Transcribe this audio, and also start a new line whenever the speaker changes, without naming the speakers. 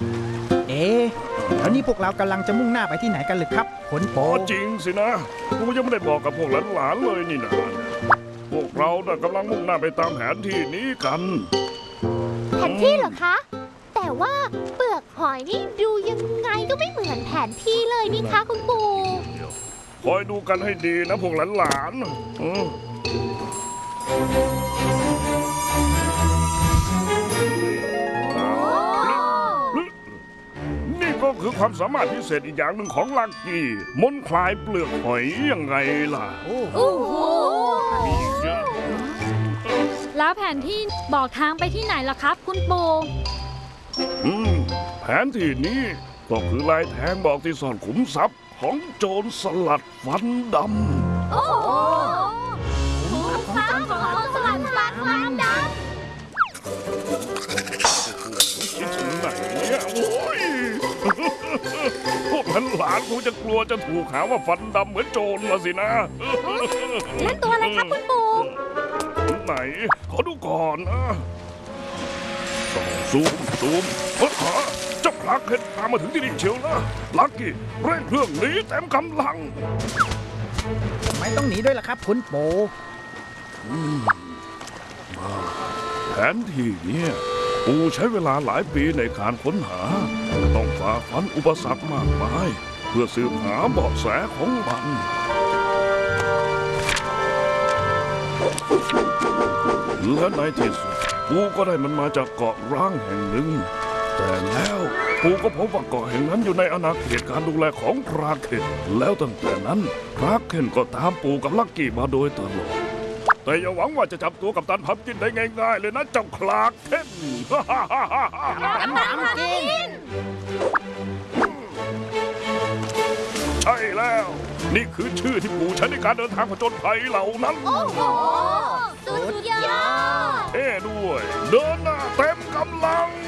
แล้วนี่พวกเรากำลังจะมุ่งหน้าไปที่ไหนกันหรือครับขนโป
จริงสินะกูยังไม่ได้บอกกับพวกหลานๆเลยนี่นะพวกเราน่ะกำลังมุ่งหน้าไปตามแผนที่นี้กัน
แผนที่เหรอคะแต่ว่าเปลือกหอยนี่ดูยังไงก็ไม่เหมือนแผนที่เลยนี่คะคุณปู่
คอยดูกันให้ดีนะพวกหลานๆนี่ก็คือความสามารถพิเศษอีกอย่างหนึ่งของลักกี้มนต์คลายเปลือกหอยยังไงล่ะมีเยอะ
แล้วแผนที่บอกทางไปที่ไหนล่ะครับคุณปู่
แผนที่นี้ก็คือลายแทงบอกที่ซ่อนขุมทรัพย์ของโจรสลัดฟันดำ
โอ้โหขุมทรัพย์ของโจรสลัดฟันดำ
คิดถึงไหนเนี่ยโอ้ยพวกหลานกูจะกลัวจะถูกหาว่าฟันดำเหมือนโจรละสินะ
นั่นตัวอะไรครับคุณปู่
ไหนขอดูก่อนนะซูมเจ้าคลาร์กเคนตามมาถึงที่นี่เชียวนะลักกี้เร่งเครื่องหนีเต็มกำลัง
ทำไมต้องหนีด้วยล่ะครับคุณโป
แผนที่นี้ปูใช้เวลาหลายปีในการค้นหาต้องฝ่าฟันอุปสรรคมากมายเพื่อสืบหาเบาะแสของมันและในที่สุดปูก็ได้มันมาจากเกาะร้างแห่งหนึ่งแต่แล้วปูก็พบว่าเกาะแห่งนั้นอยู่ในอาณาเขตการดูแลของคลาร์กเคนแล้วตั้งแต่นั้นคลาร์กเคนก็ตามปูกับลักกี้มาโดยตลอดแต่อย่าหวังว่าจะจับตัวกับตันพัมกินได้ง่ายๆเลยนะเจ้าคลาร์กเคน
ตันพัมกิน
ใช่แล้วนี่คือชื่อที่ปู่ใช้ในการเดินทางผจญภัยเหล่านั้น
โอ้โหสุดยอด
ด้วยเดินหน้าเต็มกำลัง